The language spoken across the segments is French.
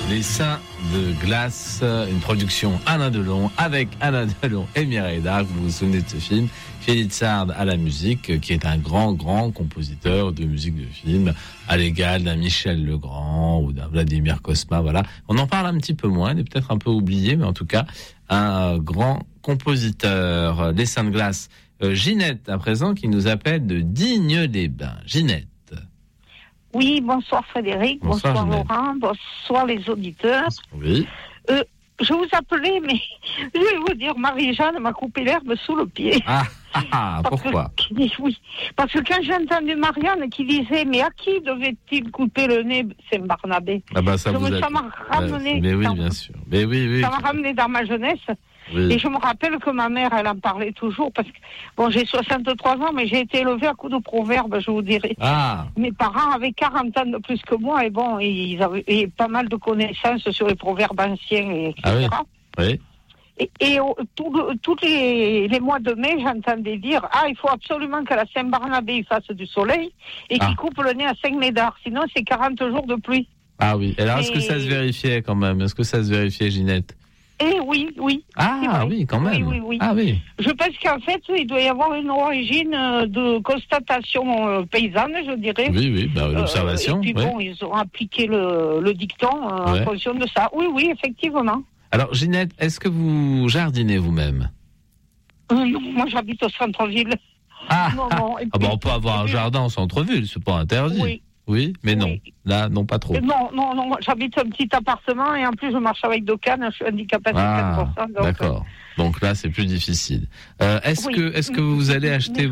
Les Seins de glace, une production Alain Delon avec Alain Delon et Mireille Darc. Vous vous souvenez de ce film? Philippe Sard à la musique, qui est un grand compositeur de musique de film, à l'égal d'un Michel Legrand ou d'un Vladimir Cosma. Voilà. On en parle un petit peu moins, il est peut-être un peu oublié, mais en tout cas, un grand compositeur. Les Seins de glace. Ginette, à présent, qui nous appelle de Digne-les-Bains. Ginette. Oui, bonsoir Frédéric, bonsoir Laurent, bonsoir les auditeurs. Oui. Je vous appelais, mais je vais vous dire, Marie-Jeanne m'a coupé l'herbe sous le pied. Pourquoi? Oui, parce que quand j'ai entendu Marianne qui disait, mais à qui devait-il couper le nez, c'est Barnabé. Ça m'a ramené. Mais oui, bien sûr. Mais oui. Ça m'a ramené dans ma jeunesse. Oui. Et je me rappelle que ma mère, elle en parlait toujours, parce que, bon, j'ai 63 ans, mais j'ai été élevée à coups de proverbes, je vous dirais. Mes parents avaient 40 ans de plus que moi, et bon, ils avaient pas mal de connaissances sur les proverbes anciens, etc. Oui. Et tous les mois de mai, j'entendais dire, il faut absolument que la Saint-Barnabé fasse du soleil, et qu'il coupe le nez à 5 médards, sinon c'est 40 jours de pluie. Ah oui. Alors, est-ce que ça se vérifiait quand même? Est-ce que ça se vérifiait, Ginette? Oui. Oui, quand même. Oui. Ah oui. Je pense qu'en fait, il doit y avoir une origine de constatation paysanne, je dirais. Oui, l'observation. Et puis bon, ils ont appliqué le dicton en fonction de ça. Oui, effectivement. Alors, Ginette, est-ce que vous jardinez vous-même? Non, moi j'habite au centre-ville. Non. On peut avoir un jardin au centre-ville, c'est pas interdit. Oui, mais non. Là, non, pas trop. Non. J'habite un petit appartement et en plus, je marche avec deux cannes. Je suis handicapée à 50%. Donc... D'accord. Donc là, c'est plus difficile. Est-ce que vous allez acheter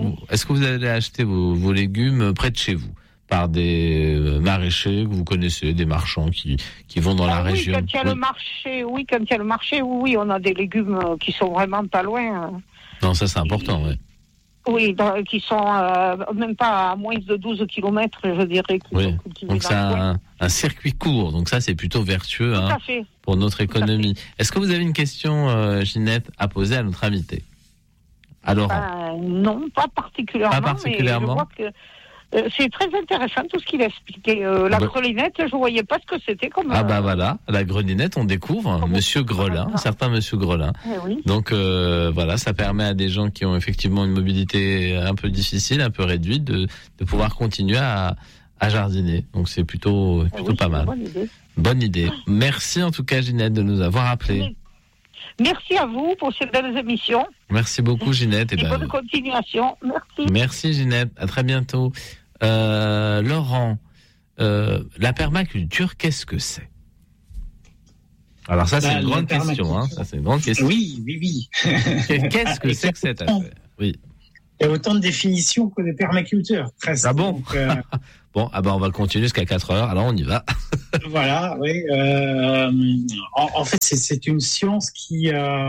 vos légumes près de chez vous par des maraîchers que vous connaissez, des marchands qui vont dans la région? Quand il y a le marché, on a des légumes qui sont vraiment pas loin. Non, ça c'est important, oui. Oui, qui sont même pas à moins de 12 km, je dirais. Donc c'est un circuit court, donc ça c'est plutôt vertueux pour notre économie. Est-ce que vous avez une question, Ginette, à poser à notre invité? Alors, non, pas particulièrement. Mais je vois que c'est très intéressant tout ce qu'il a expliqué. La grelinette, je ne voyais pas ce que c'était comme... voilà, la grelinette, on découvre Monsieur Grelin, un certain Monsieur Grelin. Oui. Donc ça permet à des gens qui ont effectivement une mobilité un peu difficile, un peu réduite, de pouvoir continuer à jardiner. Donc c'est plutôt pas mal. Bonne idée. Merci en tout cas, Ginette, de nous avoir appelés. Merci à vous pour ces belles émissions. Merci beaucoup, Ginette. Et bonne continuation. Merci. Merci, Ginette. À très bientôt. Laurent, la permaculture, qu'est-ce que c'est? Alors ça, c'est une grande question. Ça, c'est une grande question. Oui. Qu'est-ce que c'est que cette affaire? Oui. Il y a autant de définitions que de permaculteurs, presque. Ah bon? Donc, on va continuer jusqu'à 4 heures. Alors, on y va. Voilà, oui. En fait, c'est une science qui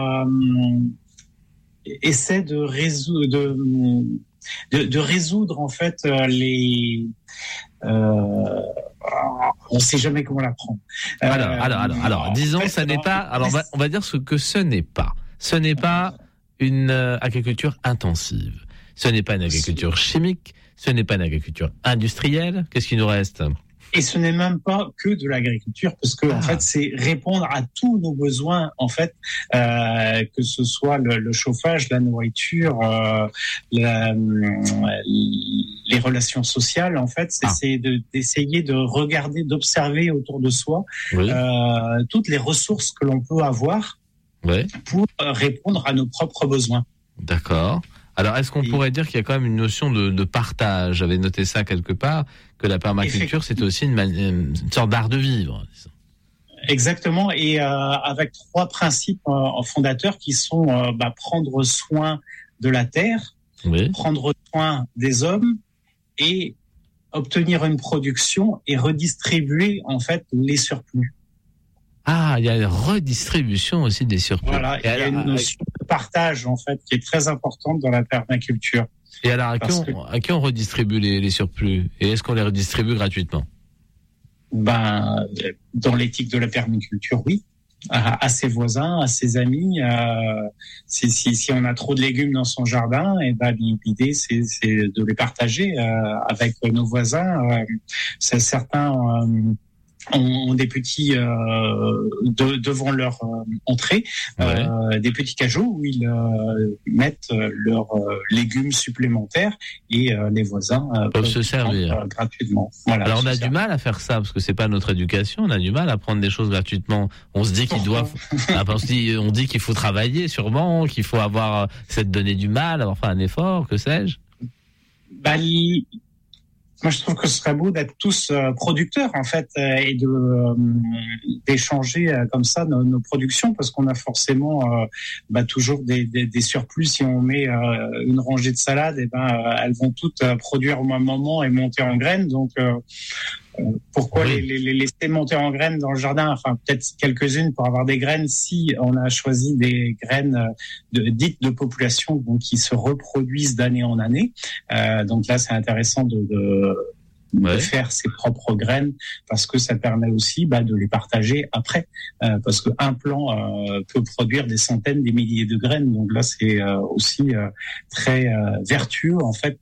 essaie de résoudre en fait les. On ne sait jamais comment la prendre. Alors, disons, ça n'est pas. Alors, on va dire ce que ce n'est pas. Ce n'est pas une agriculture intensive. Ce n'est pas une agriculture chimique. Ce n'est pas une agriculture industrielle. Qu'est-ce qu'il nous reste? Et ce n'est même pas que de l'agriculture, parce que en fait, c'est répondre à tous nos besoins, en fait, que ce soit le chauffage, la nourriture, les relations sociales. En fait, c'est d'essayer de regarder, d'observer autour de soi toutes les ressources que l'on peut avoir pour répondre à nos propres besoins. D'accord. Alors, est-ce qu'on pourrait dire qu'il y a quand même une notion de partage? J'avais noté ça quelque part, que la permaculture, c'est aussi une sorte d'art de vivre. Exactement, et avec 3 principes fondateurs qui sont prendre soin de la terre, prendre soin des hommes et obtenir une production et redistribuer en fait les surplus. Il y a une redistribution aussi des surplus. Voilà, il y a une notion de partage en fait qui est très importante dans la permaculture. Et alors, à qui on redistribue les surplus? Et est-ce qu'on les redistribue gratuitement? Dans l'éthique de la permaculture, oui. À ses voisins, à ses amis. Si on a trop de légumes dans son jardin, l'idée c'est de les partager avec nos voisins. Certains ont des petits devant leur entrée, des petits cajots où ils mettent leurs légumes supplémentaires et les voisins peuvent se servir gratuitement. Voilà, alors on a du mal à faire ça parce que c'est pas notre éducation, on a du mal à prendre des choses gratuitement. On se dit qu'ils doivent, on dit qu'il faut travailler sûrement, qu'il faut avoir s'être donné du mal, avoir fait un effort, que sais-je. Moi, je trouve que ce serait beau d'être tous producteurs, en fait, et d'échanger comme ça nos productions, parce qu'on a forcément toujours des surplus. Si on met une rangée de salades, elles vont toutes produire au même moment et monter en graines. Donc, pourquoi les laisser monter en graines dans le jardin? Enfin, peut-être quelques-unes pour avoir des graines si on a choisi des graines dites de population, donc qui se reproduisent d'année en année. Donc là, c'est intéressant de faire ses propres graines, parce que ça permet aussi de les partager après, parce qu'un plant peut produire des centaines, des milliers de graines. Donc là, c'est aussi très vertueux en fait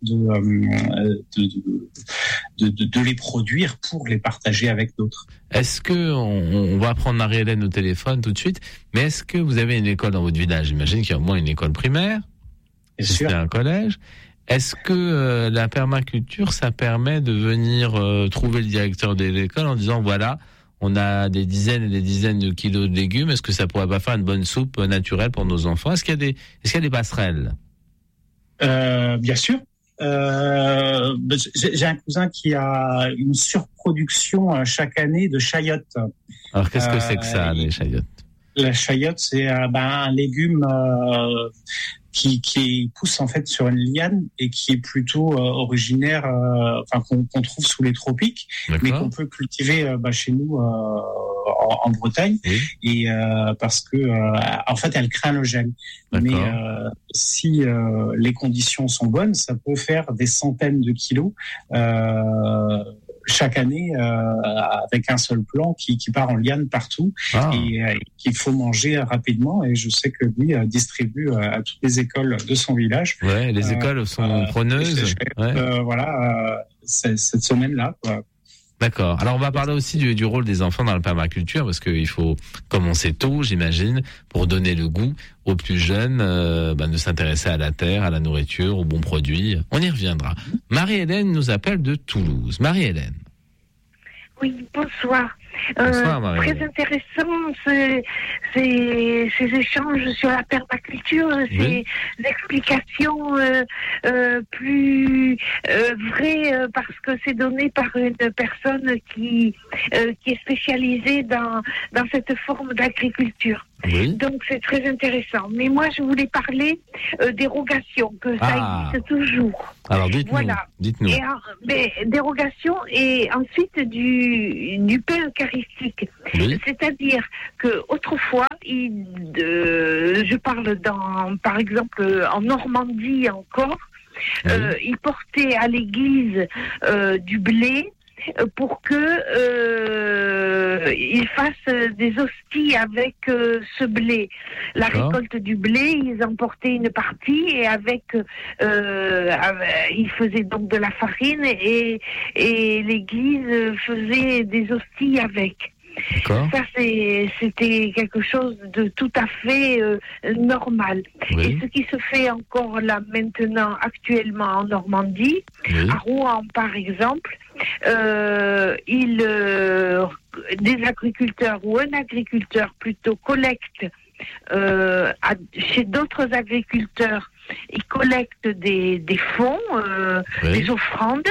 de les produire pour les partager avec d'autres. Est-ce que on va prendre Marie-Hélène au téléphone tout de suite, mais est-ce que vous avez une école dans votre village? J'imagine qu'il y a au moins une école primaire, c'est un collège. Est-ce que la permaculture, ça permet de venir trouver le directeur de l'école en disant voilà, on a des dizaines et des dizaines de kilos de légumes, est-ce que ça pourrait pas faire une bonne soupe naturelle pour nos enfants? Est-ce qu'il y a des passerelles? Bien sûr. J'ai un cousin qui a une surproduction chaque année de chayotes. Alors qu'est-ce que c'est que ça, les chayotes? La chayote, c'est un légume qui pousse en fait sur une liane et qui est plutôt originaire, qu'on trouve sous les tropiques, mais qu'on peut cultiver chez nous en Bretagne, et parce que en fait elle craint le gel. Mais si les conditions sont bonnes, ça peut faire des centaines de kilos chaque année avec un seul plant qui part en liane partout et qu'il faut manger rapidement. Et je sais que lui distribue à toutes les écoles de son village. Ouais, les écoles sont preneuses. Cette semaine-là, quoi. D'accord. Alors on va parler aussi du rôle des enfants dans la permaculture, parce qu'il faut commencer tôt, j'imagine, pour donner le goût aux plus jeunes de s'intéresser à la terre, à la nourriture, aux bons produits. On y reviendra. Marie-Hélène nous appelle de Toulouse. Marie-Hélène. Oui, bonsoir. Bonsoir, Marie-Hélène. Très intéressant ces échanges sur la permaculture, ces explications plus vraies, parce que c'est donné par une personne qui est spécialisée dans cette forme d'agriculture. Oui. Donc c'est très intéressant. Mais moi je voulais parler dérogation, que ça existe toujours. Alors dites-nous. Et dérogation, et ensuite du pain eucharistique. Oui. C'est-à-dire que autrefois, je parle par exemple en Normandie encore, ils portaient à l'église du blé pour que ils fassent des hosties avec ce blé. La récolte du blé, ils emportaient une partie et ils faisaient donc de la farine et l'église faisait des hosties avec. D'accord. Ça, c'était quelque chose de tout à fait normal. Oui. Et ce qui se fait encore là maintenant, actuellement en Normandie, à Rouen par exemple, des agriculteurs ou un agriculteur plutôt collecte chez d'autres agriculteurs, ils collectent des fonds, des offrandes.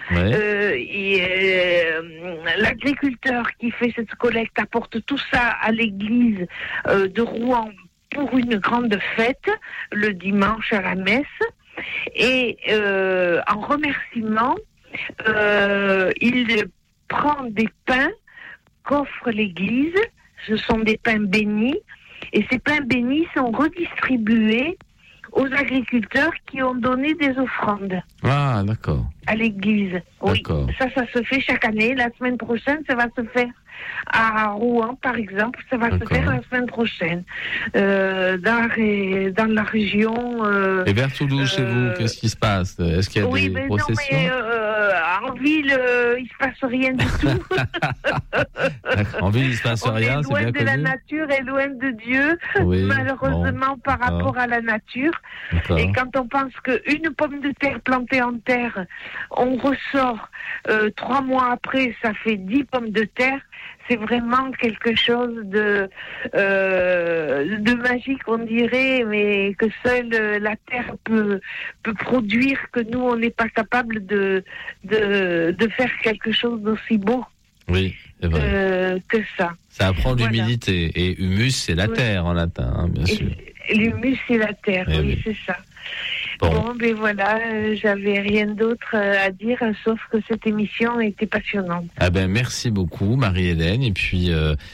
L'agriculteur qui fait cette collecte apporte tout ça à l'église de Rouen pour une grande fête le dimanche à la messe, et en remerciement il prend des pains qu'offre l'église. Ce sont des pains bénis, et ces pains bénis sont redistribués aux agriculteurs qui ont donné des offrandes. Ah, d'accord. À l'église. Oui, ça se fait chaque année. La semaine prochaine, ça va se faire à Rouen, par exemple. Ça va se faire la semaine prochaine. Dans la région... Et vers Toulouse, chez vous, qu'est-ce qui se passe? Est-ce qu'il y a des processions? Voilà, en ville, il se passe rien du tout. En ville, il se passe rien, c'est bien connu. On est loin de la nature et loin de Dieu, malheureusement par rapport à la nature. D'accord. Et quand on pense qu'une pomme de terre plantée en terre, on ressort 3 mois après, ça fait 10 pommes de terre. C'est vraiment quelque chose de magique, on dirait, mais que seule la terre peut produire, que nous, on n'est pas capable de faire quelque chose d'aussi beau. Oui, c'est vrai. Que ça. Ça apprend l'humidité. Et humus, c'est la terre en latin, hein, bien sûr. L'humus, c'est la terre, oui, c'est ça. Bon, ben voilà, j'avais rien d'autre à dire, sauf que cette émission était passionnante. Ah ben merci beaucoup, Marie-Hélène, et puis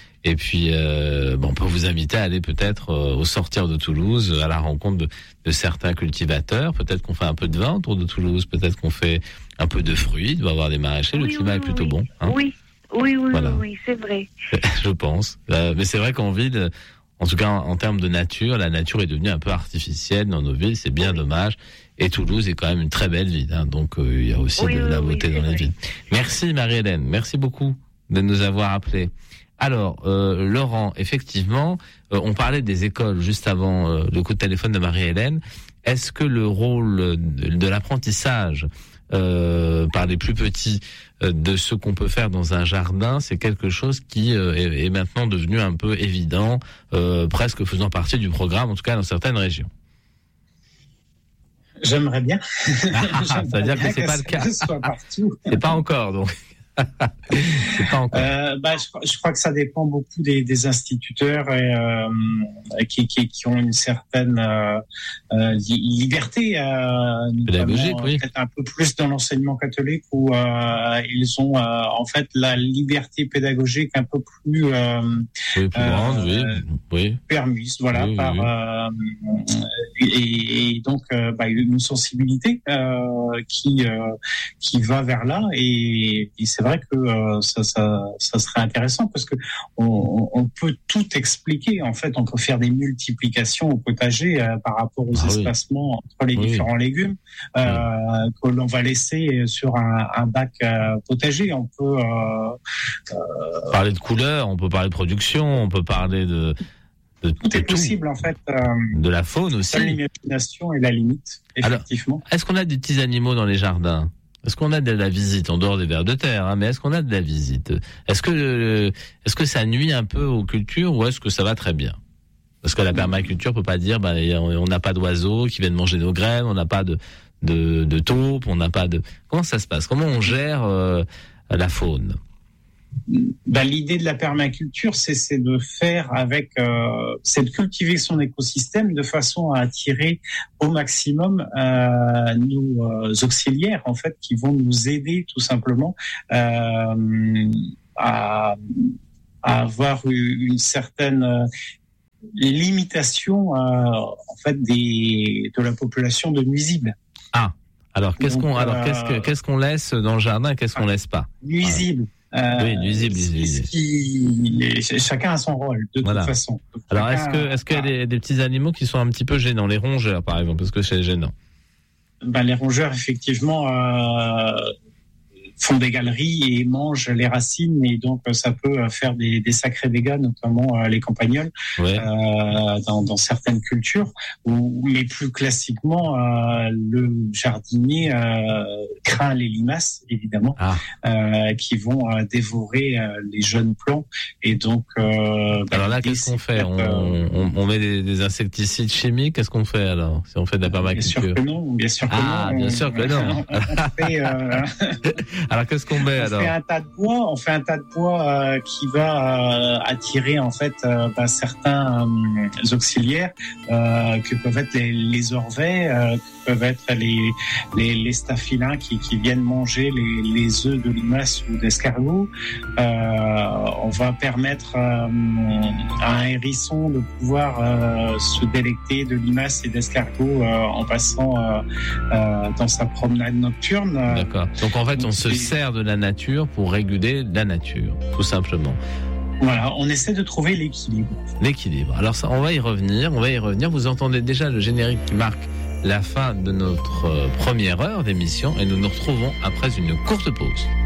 on peut vous inviter à aller peut-être au sortir de Toulouse, à la rencontre de certains cultivateurs. Peut-être qu'on fait un peu de vin autour de Toulouse, peut-être qu'on fait un peu de fruits, il doit y avoir des maraîchers, le climat est plutôt bon. Hein, oui, c'est vrai. Je pense. Mais c'est vrai qu'en ville, en tout cas, en termes de nature, la nature est devenue un peu artificielle dans nos villes. C'est bien dommage. Et Toulouse est quand même une très belle ville. Hein, donc, il y a aussi de la beauté dans les villes. Merci, Marie-Hélène. Merci beaucoup de nous avoir appelés. Alors, Laurent, effectivement, on parlait des écoles juste avant le coup de téléphone de Marie-Hélène. Est-ce que le rôle de l'apprentissage par les plus petits de ce qu'on peut faire dans un jardin, c'est quelque chose qui est maintenant devenu un peu évident, presque faisant partie du programme, en tout cas dans certaines régions? J'aimerais bien. Ça veut dire que c'est pas le cas. C'est pas encore, donc. C'est pas encore. Je crois que ça dépend beaucoup des instituteurs qui ont une certaine liberté pédagogique, oui. Peut-être un peu plus dans l'enseignement catholique où ils ont en fait la liberté pédagogique un peu plus grande, oui. permise, voilà, oui, et donc une sensibilité qui va vers là et c'est vrai que ça serait intéressant parce que on peut tout expliquer en fait. On peut faire des multiplications au potager par rapport aux espacements entre les différents légumes que l'on va laisser sur un bac potager. On peut parler de couleurs, on peut parler de production, on peut parler de tout est possible en fait. De la faune aussi. L'imagination est la limite, effectivement. Alors, est-ce qu'on a des petits animaux dans les jardins? Est-ce qu'on a de la visite en dehors des vers de terre, hein, mais est-ce qu'on a de la visite? Est-ce que ça nuit un peu aux cultures ou est-ce que ça va très bien? Parce que la permaculture peut pas dire on n'a pas d'oiseaux qui viennent manger nos graines, on n'a pas de taupes, on n'a pas de. Comment ça se passe? Comment on gère la faune? L'idée de la permaculture, c'est de faire c'est de cultiver son écosystème de façon à attirer au maximum nos auxiliaires en fait qui vont nous aider tout simplement à avoir une certaine limitation en fait de la population de nuisibles. Ah, alors qu'est-ce qu'on laisse dans le jardin, qu'est-ce qu'on laisse pas? Nuisibles. Oui, nuisible. Chacun a son rôle, de toute façon. Donc, alors, est-ce qu'il y a des petits animaux qui sont un petit peu gênants? Les rongeurs, par exemple, parce que c'est gênant. Les rongeurs, effectivement, font des galeries et mangent les racines, et donc ça peut faire des sacrés dégâts, notamment les campagnols, dans certaines cultures. Mais plus classiquement, le jardinier craint les limaces, évidemment, qui vont dévorer les jeunes plants. Et donc, alors là, qu'est-ce qu'on fait? On met des insecticides chimiques. Qu'est-ce qu'on fait alors si on fait de la permaculture? Bien sûr que non. Bien sûr que non. Alors qu'est-ce qu'on met alors? On fait un tas de bois qui va attirer en fait certains auxiliaires que peuvent être les orvets, que peuvent être les staphylins qui viennent manger les œufs de limaces ou d'escargots. On va permettre à un hérisson de pouvoir se délecter de limaces et d'escargots en passant dans sa promenade nocturne. D'accord. Donc en fait, on se sert de la nature pour réguler la nature, tout simplement. Voilà, on essaie de trouver l'équilibre. L'équilibre. Alors ça, on va y revenir. Vous entendez déjà le générique qui marque la fin de notre première heure d'émission et nous nous retrouvons après une courte pause.